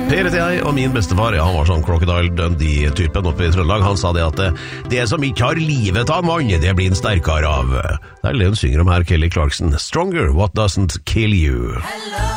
Per heter jeg, og min bestefar, han var sånn Crocodile Dundee-typen oppe i Trøndelag. Han sa det at det som ikke har livet av mann, det blir en sterkere av. Det er det hun synger om her, Kelly Clarkson. Stronger, what doesn't kill you.